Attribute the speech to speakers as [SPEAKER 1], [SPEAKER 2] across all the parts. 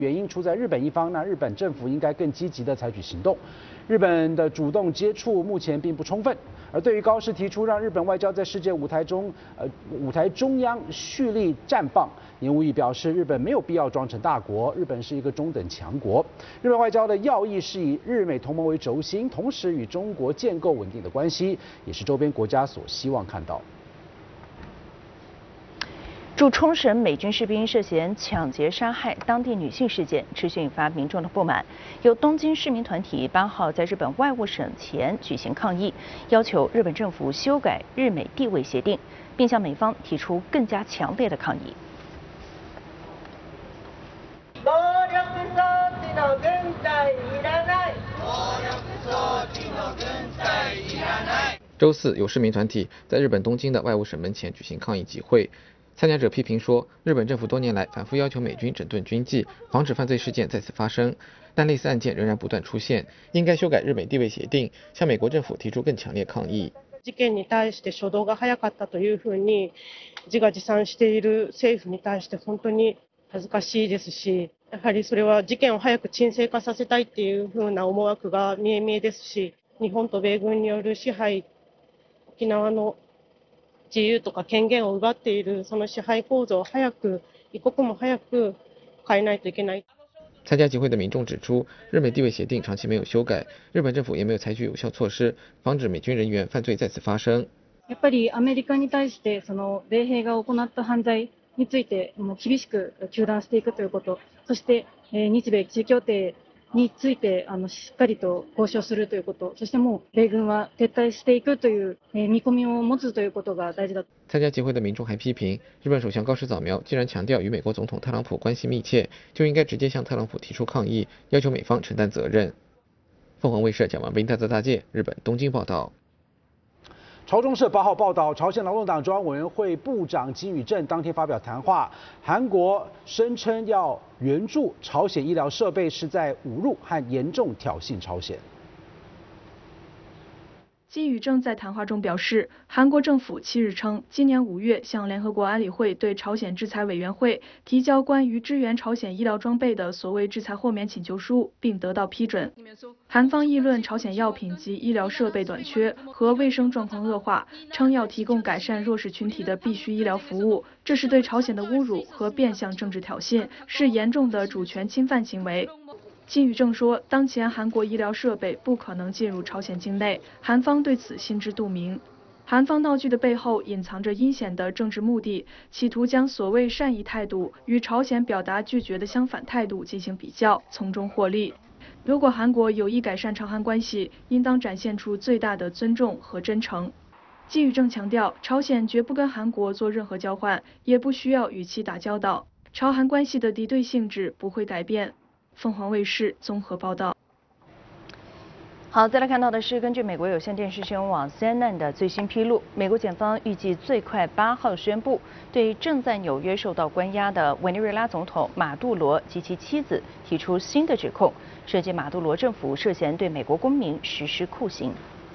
[SPEAKER 1] 原因出在日本一方，那日本政府应该更积极的采取行动。日本的主动接触目前并不充分，而对于高市提出让日本外交在世界舞台中，舞台中央蓄力绽放，年无义表示日本没有必要装成大国，日本是一个中等强国。日本外交的要义是以日美同盟为轴心，同时与中国建构稳定的关系，也是周边国家所希望看到。
[SPEAKER 2] 驻冲绳美军士兵涉嫌抢劫杀害当地女性事件持续引发民众的不满，由东京市民团体8号在日本外务省前举行抗议，要求日本政府修改日美地位协定，并向美方提出更加强烈的抗议。
[SPEAKER 3] 周四，有市民团体在日本东京的外务省门前举行抗议集会。参加者批评说，日本政府多年来反复要求美军整顿军纪，防止犯罪事件再次发生，但类似案件仍然不断出现，应该修改日美地位协定，向美国政府提出更强烈抗议。
[SPEAKER 4] 事件に対して初動が早かったというふうに自画自賛している政府に対して本当に恥ずかしいですし、やはりそれは事件を早く沈静化させたいっていうふうな思惑が見え見えですし、日本と米軍による支配、沖縄の自由とか権限を奪っているその支配構造を早く一刻も早く変えないといけない。
[SPEAKER 3] 参加集会的民众指出，日美地位协定长期没有修改，日本政府也没有采取有效措施，防止美军人员犯罪再次发生。
[SPEAKER 5] やっぱりアメリカに対してその米兵が行った犯罪について厳しく糾弾していくということ、そして日米地位協定についてしっかりと交渉するということ、そしてもう米軍は撤退していくという見込みを持つということが大事だ。
[SPEAKER 3] 参加集会的民众还批评，日本首相高市早苗既然强调与美国总统特朗普关系密切，就应该直接向特朗普提出抗议，要求美方承担责任。凤凰卫视蒋万斌、大泽大介，日本东京报道。
[SPEAKER 1] 朝中社8号报道，朝鲜劳动党中央委员会部长金宇正当天发表谈话，韩国声称要援助朝鲜医疗设备是在侮辱和严重挑衅朝鲜。
[SPEAKER 6] 金宇正在谈话中表示，韩国政府7日称，今年5月向联合国安理会对朝鲜制裁委员会提交关于支援朝鲜医疗装备的所谓制裁豁免请求书，并得到批准。韩方议论朝鲜药品及医疗设备短缺和卫生状况恶化，称要提供改善弱势群体的必需医疗服务，这是对朝鲜的侮辱和变相政治挑衅，是严重的主权侵犯行为。金宇正说，当前韩国医疗设备不可能进入朝鲜境内，韩方对此心知肚明。韩方闹剧的背后隐藏着阴险的政治目的，企图将所谓善意态度与朝鲜表达拒绝的相反态度进行比较，从中获利。如果韩国有意改善朝韩关系，应当展现出最大的尊重和真诚。金宇正强调，朝鲜绝不跟韩国做任何交换，也不需要与其打交道，朝韩关系的敌对性质不会改变。凤凰卫视综合报道。
[SPEAKER 2] 好，再来看到的是，根据美国有线电视新闻网 CNN 的最新披露，美国检方预计最快8号宣布对正在纽约受到关押的委内瑞拉总统马杜罗及其妻子提出新的指控，涉及马杜罗政府涉嫌对美国公民实施酷刑。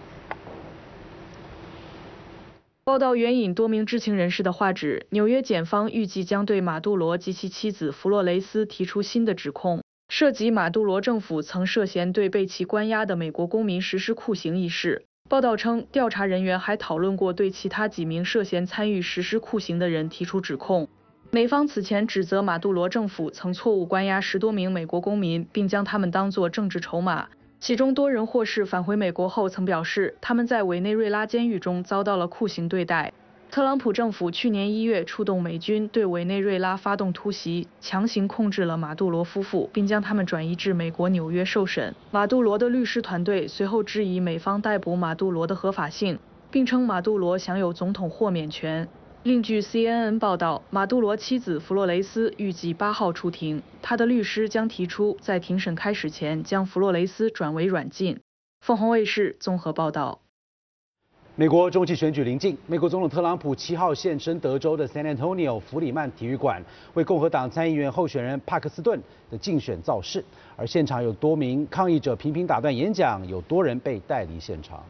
[SPEAKER 6] 报道援引多名知情人士的话指，纽约检方预计将对马杜罗及其妻子弗洛雷斯提出新的指控，涉及马杜罗政府曾涉嫌对被其关押的美国公民实施酷刑一事。报道称，调查人员还讨论过对其他几名涉嫌参与实施酷刑的人提出指控。美方此前指责马杜罗政府曾错误关押10多名美国公民，并将他们当作政治筹码。其中多人获释返回美国后曾表示，他们在委内瑞拉监狱中遭到了酷刑对待。特朗普政府去年1月出动美军对委内瑞拉发动突袭，强行控制了马杜罗夫妇，并将他们转移至美国纽约受审。马杜罗的律师团队随后质疑美方逮捕马杜罗的合法性，并称马杜罗享有总统豁免权。另据 CNN 报道，马杜罗妻子弗洛雷斯预计8号出庭，他的律师将提出在庭审开始前将弗洛雷斯转为软禁。凤凰卫视综合报道。
[SPEAKER 1] 美国中期选举临近，美国总统特朗普7号现身德州的 San Antonio 弗里曼体育馆，为共和党参议员候选人帕克斯顿的竞选造势，而现场有多名抗议者频频打断演讲，有多人被带离现场。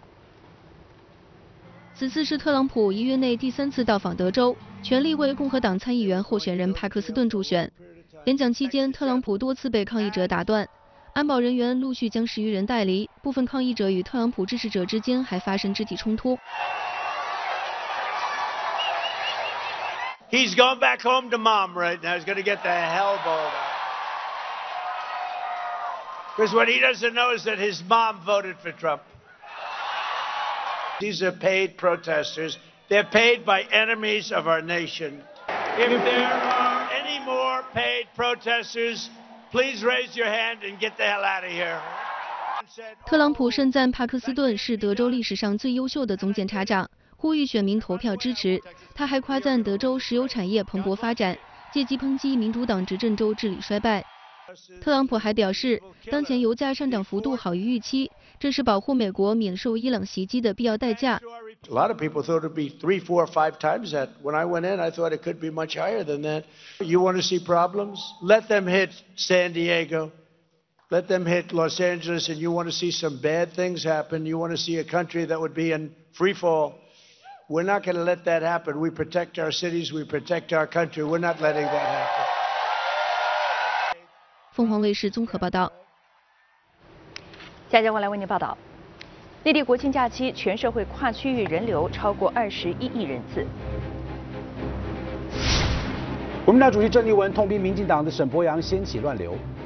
[SPEAKER 7] 此次是特朗普1月内第3次到访德州，全力为共和党参议员候选人帕克斯顿助选。 演讲期间，特朗普多次被抗议者打断，安保人员陆续将10余人带离，部分抗议者与特朗普支持者之间还发生肢体冲突。
[SPEAKER 8] He's going back home to mom right now. He's going to get the hell balled out. Because what he doesn't know is that his mom voted for Trump. These are paid protesters. They're paid by enemies of our nation. If there are any more paid protesters, please raise your hand and get the hell out of here.
[SPEAKER 7] 特朗普盛赞帕克斯顿是德州历史上最优秀的总检察长，呼吁选民投票支持。他还夸赞德州石油产业蓬勃发展，借机抨击民主党执政州治理衰败。特朗普还表示，当前油价上涨幅度好于预期，这是保护美国免受伊朗袭击的必要代价。
[SPEAKER 8] A lot of people thought it'd be 3, 4, 5 times that. When I went in, I thought it could be much higher than that. You want to see problems? Let them hit San Diego. Let them hit Los Angeles, and you want to see some bad things happen. You want to see a country that would be in free fall. We're not going to let that happen. We protect our cities. We protect our country. We're not letting that happen.
[SPEAKER 7] 凤凰卫视综合报道。
[SPEAKER 2] 下节我来为您报道，内地国庆假期全社会跨区域人流超过21亿人次。
[SPEAKER 1] 国民党主席郑丽文痛批民进党的沈伯洋掀起乱流。